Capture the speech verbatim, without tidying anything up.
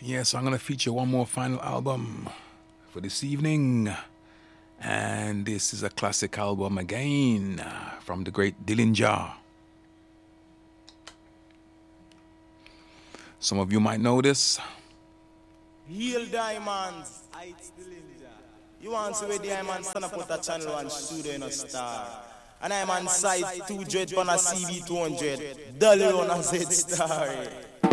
Yes, I'm going to feature one more final album for this evening. And this is a classic album again uh, from the great Dillinger. Some of you might know this. Heal Diamonds, it's Dillinger. You want to see where Diamond stand up with a channel and studio in a star. And I'm on site two hundred on a C B two hundred. Dollar on a Z star.